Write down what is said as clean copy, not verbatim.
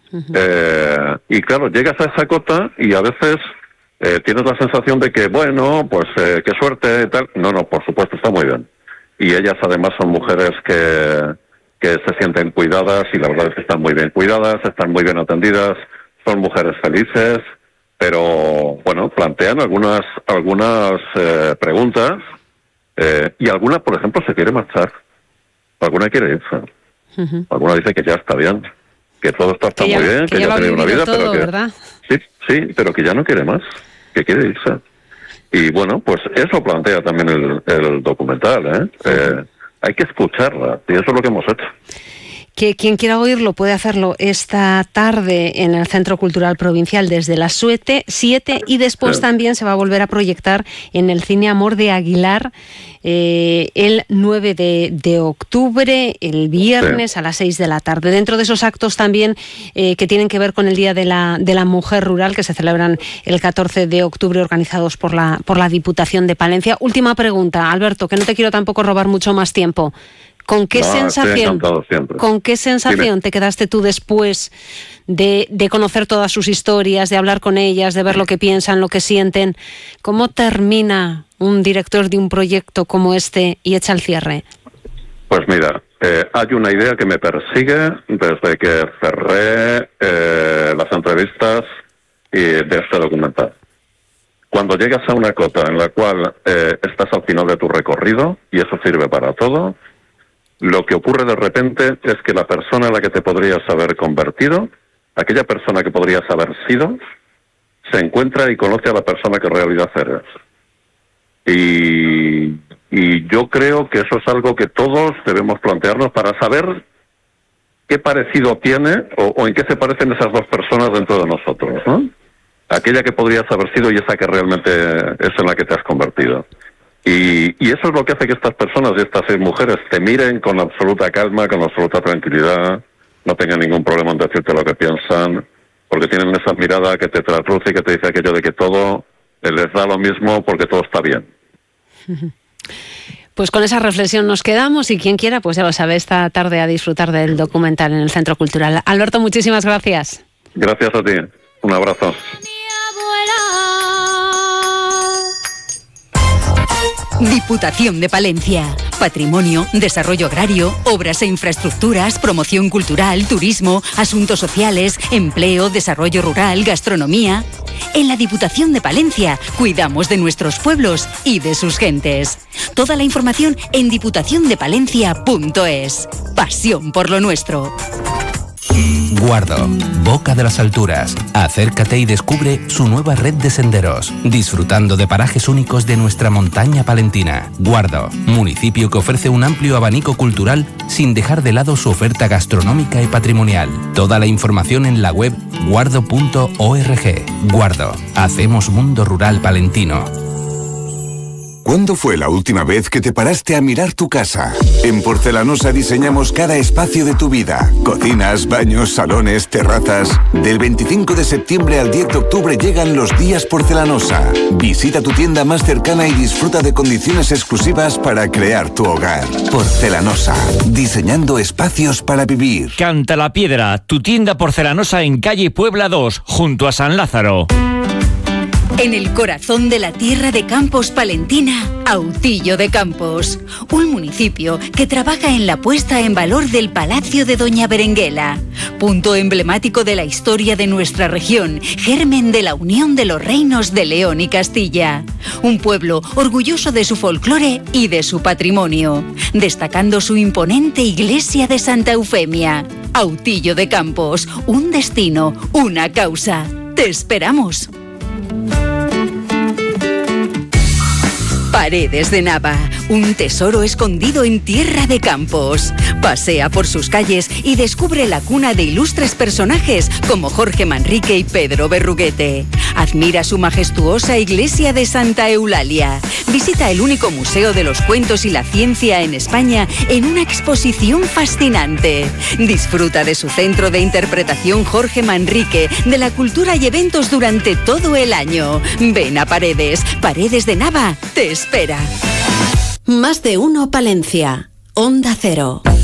Y claro, llegas a esa cota y a veces tienes la sensación de que, bueno, pues qué suerte, tal. No, por supuesto, está muy bien. Y ellas además son mujeres que se sienten cuidadas, y la verdad es que están muy bien cuidadas, están muy bien atendidas, son mujeres felices, pero bueno, plantean algunas preguntas, y alguna, por ejemplo, se quiere marchar, alguna quiere irse, alguna dice que ya está bien, que todo está muy bien, que ya ha tenido una vida, todo, pero que ¿verdad? sí, pero que ya no quiere más, que quiere irse. Y bueno, pues eso plantea también el documental, hay que escucharla, y eso es lo que hemos hecho. Que quien quiera oírlo puede hacerlo esta tarde en el Centro Cultural Provincial desde las 7, y después también se va a volver a proyectar en el Cine Amor de Aguilar el 9 de octubre, el viernes a las 6 de la tarde. Dentro de esos actos también que tienen que ver con el Día de la Mujer Rural, que se celebran el 14 de octubre, organizados por la Diputación de Palencia. Última pregunta, Alberto, que no te quiero tampoco robar mucho más tiempo. ¿Con qué sensación te quedaste tú después de conocer todas sus historias, de hablar con ellas, de ver lo que piensan, lo que sienten? ¿Cómo termina un director de un proyecto como este y echa el cierre? Pues mira, hay una idea que me persigue desde que cerré las entrevistas de este documental. Cuando llegas a una cota en la cual estás al final de tu recorrido, y eso sirve para todo, lo que ocurre de repente es que la persona en la que te podrías haber convertido, aquella persona que podrías haber sido, se encuentra y conoce a la persona que en realidad eres. Y yo creo que eso es algo que todos debemos plantearnos para saber qué parecido tiene o en qué se parecen esas dos personas dentro de nosotros, ¿no? Aquella que podrías haber sido y esa que realmente es en la que te has convertido. Y eso es lo que hace que estas personas y estas 6 mujeres te miren con absoluta calma, con absoluta tranquilidad, no tengan ningún problema en decirte lo que piensan, porque tienen esa mirada que te trasluce y que te dice aquello de que todo les da lo mismo porque todo está bien. Pues con esa reflexión nos quedamos, y quien quiera, pues ya lo sabe, esta tarde a disfrutar del documental en el Centro Cultural. Alberto, muchísimas gracias. Gracias a ti. Un abrazo. Diputación de Palencia. Patrimonio, desarrollo agrario, obras e infraestructuras, promoción cultural, turismo, asuntos sociales, empleo, desarrollo rural, gastronomía. En la Diputación de Palencia cuidamos de nuestros pueblos y de sus gentes. Toda la información en diputaciondepalencia.es. Pasión por lo nuestro. Guardo, Boca de las Alturas. Acércate y descubre su nueva red de senderos, disfrutando de parajes únicos de nuestra montaña palentina. Guardo, municipio que ofrece un amplio abanico cultural sin dejar de lado su oferta gastronómica y patrimonial. Toda la información en la web guardo.org. Guardo, hacemos mundo rural palentino. ¿Cuándo fue la última vez que te paraste a mirar tu casa? En Porcelanosa diseñamos cada espacio de tu vida. Cocinas, baños, salones, terrazas. Del 25 de septiembre al 10 de octubre llegan los días Porcelanosa. Visita tu tienda más cercana y disfruta de condiciones exclusivas para crear tu hogar. Porcelanosa, diseñando espacios para vivir. Canta la Piedra, tu tienda porcelanosa en calle Puebla 2, junto a San Lázaro. En el corazón de la tierra de Campos palentina, Autillo de Campos, un municipio que trabaja en la puesta en valor del Palacio de Doña Berenguela, punto emblemático de la historia de nuestra región, germen de la unión de los reinos de León y Castilla. Un pueblo orgulloso de su folclore y de su patrimonio, destacando su imponente iglesia de Santa Eufemia. Autillo de Campos, un destino, una causa. ¡Te esperamos! Paredes de Nava, un tesoro escondido en tierra de Campos. Pasea por sus calles y descubre la cuna de ilustres personajes como Jorge Manrique y Pedro Berruguete. Admira su majestuosa iglesia de Santa Eulalia. Visita el único museo de los cuentos y la ciencia en España en una exposición fascinante. Disfruta de su centro de interpretación Jorge Manrique, de la cultura y eventos durante todo el año. Ven a Paredes. Paredes de Nava te espera. Más de uno Palencia. Onda Cero.